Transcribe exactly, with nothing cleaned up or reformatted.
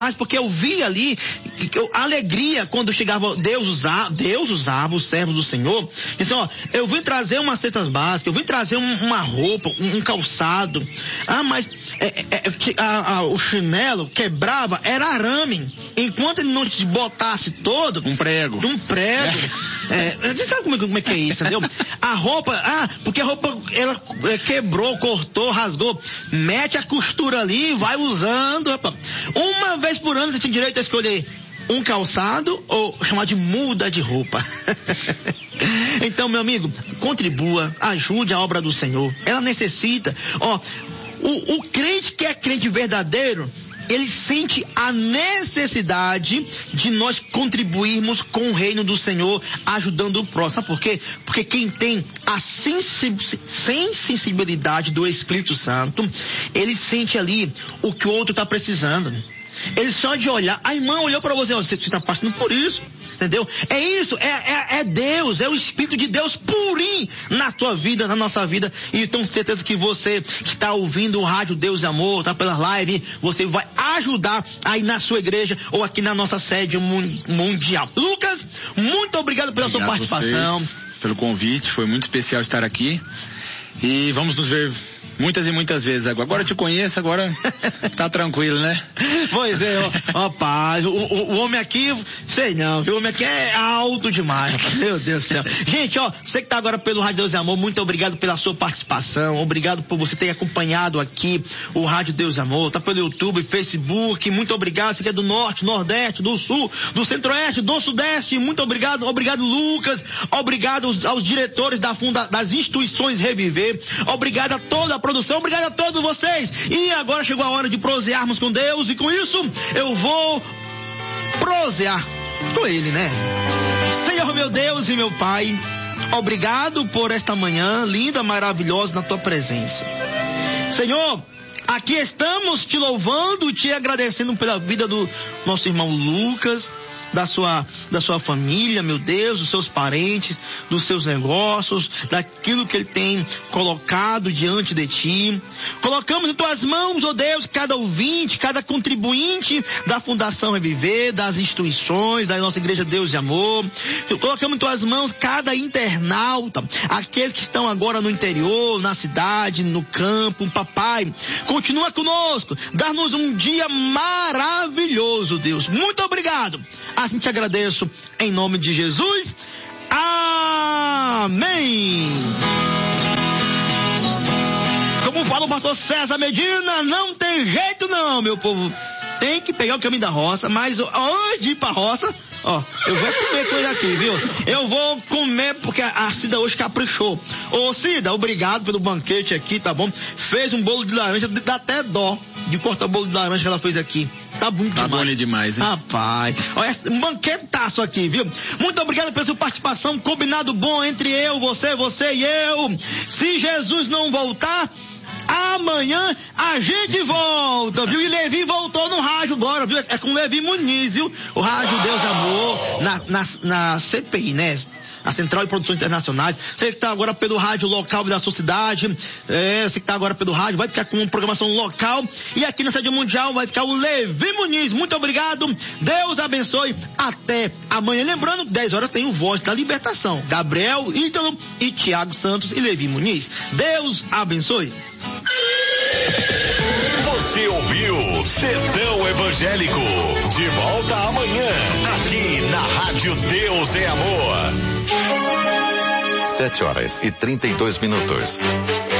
porque eu vi ali a alegria quando chegava Deus usava, Deus usava os servos do Senhor. Disse, ó, eu vim trazer umas cestas básicas, eu vim trazer um, uma roupa, um, um calçado. Ah, mas é, é, a, a, o chinelo quebrava, era arame. Enquanto ele não te botasse todo... Um prego. Um prego. É. É, você sabe como é, como é que é isso, entendeu? A roupa, ah, porque a roupa ela quebrou, cortou, rasgou. Mete a costura ali e vai usando. Rapaz. Uma vez por ano você tem direito a escolher um calçado ou chamar de muda de roupa. Então, meu amigo, contribua, ajude a obra do Senhor. Ela necessita, ó, o, o crente que é crente verdadeiro, ele sente a necessidade de nós contribuirmos com o reino do Senhor, ajudando o próximo. Sabe por quê? Porque quem tem a sensibilidade do Espírito Santo, ele sente ali o que o outro está precisando. Ele só de olhar, a irmã olhou para você, você está passando por isso, entendeu? É isso, é, é, é Deus, é o Espírito de Deus purinho na tua vida, na nossa vida. E tenho certeza que você que está ouvindo o rádio Deus e Amor, tá pela live, você vai ajudar aí na sua igreja ou aqui na nossa sede mundial. Lucas, muito obrigado pela obrigado sua participação. Vocês, pelo convite, foi muito especial estar aqui. E vamos nos ver muitas e muitas vezes agora. Agora eu te conheço, agora tá tranquilo, né? Pois é, ó, rapaz, o, o, o homem aqui, sei não, viu? O homem aqui é alto demais, meu Deus do céu. Gente, ó, você que tá agora pelo Rádio Deus e Amor, muito obrigado pela sua participação, obrigado por você ter acompanhado aqui o Rádio Deus e Amor, tá pelo YouTube, Facebook, muito obrigado, você que é do Norte, Nordeste, do Sul, do Centro-Oeste, do Sudeste, muito obrigado, obrigado Lucas, obrigado aos, aos diretores da funda, das instituições Reviver, obrigado a toda a produção, obrigado a todos vocês. E agora chegou a hora de prosearmos com Deus e com isso eu vou prosear com Ele, né? Senhor meu Deus e meu Pai, obrigado por esta manhã linda, maravilhosa na tua presença. Senhor, aqui estamos te louvando, te agradecendo pela vida do nosso irmão Lucas, da sua, da sua família, meu Deus, dos seus parentes, dos seus negócios, daquilo que ele tem colocado diante de ti. Colocamos em tuas mãos, ó Deus, cada ouvinte, cada contribuinte da Fundação Reviver, das instituições, da nossa Igreja Deus e Amor. Colocamos em tuas mãos cada internauta, aqueles que estão agora no interior, na cidade, no campo. Papai, continua conosco, dá-nos um dia maravilhoso, Deus. Muito obrigado. Assim te agradeço em nome de Jesus. Amém. Como fala o pastor César Medina, não tem jeito não, meu povo. Tem que pegar o caminho da roça, mas antes de ir pra roça, ó, eu vou comer coisa aqui, viu? Eu vou comer porque a, a Cida hoje caprichou. Ô Cida, obrigado pelo banquete aqui, tá bom? Fez um bolo de laranja, dá até dó de cortar o bolo de laranja que ela fez aqui. Tá bonito tá demais. Tá bom demais, hein? Rapaz, olha, um banquetaço aqui, viu? Muito obrigado pela sua participação, combinado bom entre eu, você, você e eu. Se Jesus não voltar, amanhã a gente volta, viu? E Levi voltou no rádio agora, viu? É com Levi Muniz, viu? O rádio Deus Amor, na, na, na C P I, né? A Central de Produções Internacionais. Você que está agora pelo rádio local da sua cidade, é, você que está agora pelo rádio, vai ficar com uma programação local. E aqui na sede mundial vai ficar o Levi Muniz. Muito obrigado. Deus abençoe. Até amanhã. Lembrando, dez horas tem o Voz da Libertação. Gabriel Ítalo e Tiago Santos e Levi Muniz. Deus abençoe. Você ouviu Sertão Evangélico. De volta amanhã, aqui na Rádio Deus é Amor. Sete horas e trinta e dois minutos.